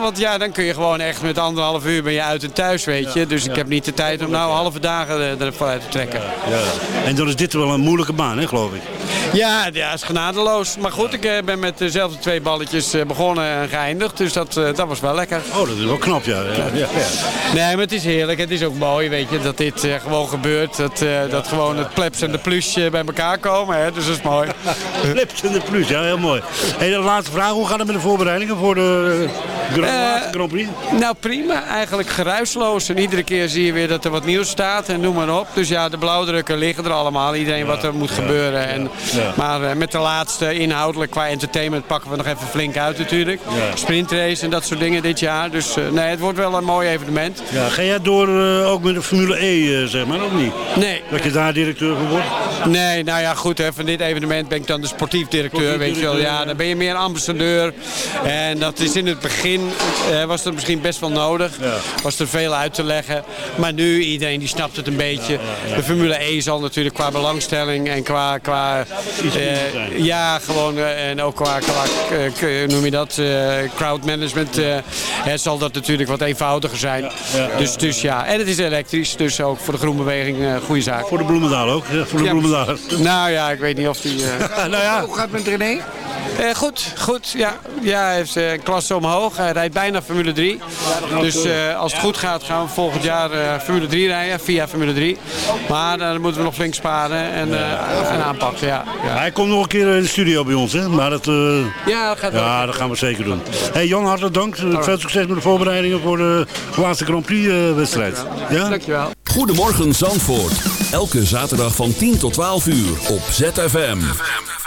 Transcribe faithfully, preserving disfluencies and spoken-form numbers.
want ja, dan kun je gewoon echt met anderhalf uur ben je uit en thuis, weet je. Ja, dus ik ja. heb niet de tijd om nou halve dagen ervoor uit te trekken. Ja, ja. En dan is dit wel een moeilijke baan, hè, geloof ik? Ja, ja, is genadeloos. Maar goed, ik uh, ben met dezelfde twee balletjes uh, begonnen en geëindigd. Dus dat, uh, dat was wel lekker. Oh, dat is wel knap, ja. ja, ja, ja. Nee, maar het is heerlijk. Het is ook mooi, weet je, dat dit uh, gewoon gebeurt. Dat, uh, dat gewoon het plebs en de plus uh, bij elkaar komen. Hè? Dus dat is mooi. Plebs en de plus, ja, heel mooi. Hey, de laatste vraag. Hoe gaat het met de voorbereidingen voor de uh, Grand, uh, Grand Prix? Nou, prima. Eigenlijk geruisloos. En iedere keer zie je weer dat er wat nieuws staat en noem maar op. Dus ja, de blauwdrukken liggen er allemaal. Iedereen ja, wat er moet ja, gebeuren. En, ja. Maar uh, met de laatste inhoudelijk qua entertainment pakken we nog even flink uit natuurlijk. Ja. Sprintrace en dat soort dingen dit jaar. Dus uh, nee, het wordt wel een mooi evenement. Ja, ga jij door uh, ook met de Formule E, uh, zeg maar, of niet? Nee. Dat je daar directeur van wordt? Nee, nou ja, goed. Hè, van dit evenement ben ik dan de sportief directeur, sportief weet je wel. Ja, dan ben je meer ambassadeur. En dat is in het begin, uh, was dat misschien best wel nodig. Ja. Was er veel uit te leggen. Maar nu, iedereen die snapt het een beetje. Ja, ja, ja. De Formule E zal natuurlijk qua belangstelling en qua, qua uh, ja, gewoon uh, en ook qua, qua uh, noem je dat, uh, crowd management, uh, uh, zal dat natuurlijk wat eenvoudiger zijn. Ja, ja, ja, dus, dus ja, en het is elektrisch, dus ook voor de groenbeweging een uh, goede zaak. Voor de Bloemendaal ook, ja, voor de ja, Bloemendaal. Nou ja, ik weet niet of die... Uh... nou ja. Hoe gaat het met René? Uh, goed, goed. Ja, ja, hij heeft uh, een klasse omhoog. Hij rijdt bijna Formule drie. Dus uh, als het goed gaat gaan we volgend jaar uh, Formule drie rijden, via Formule drie. Maar uh, dan moeten we nog flink sparen en, uh, en aanpakken. Ja, ja. Hij komt nog een keer in de studio bij ons, hè? Maar dat, uh... ja, dat gaat wel. Ja, dat gaan we zeker doen. Hey Jan, hartelijk dank. Right. Veel succes met de voorbereidingen voor de laatste Grand Prix uh, wedstrijd. Dankjewel. Ja? Dankjewel. Goedemorgen Zandvoort. Elke zaterdag van tien tot twaalf uur op Z F M.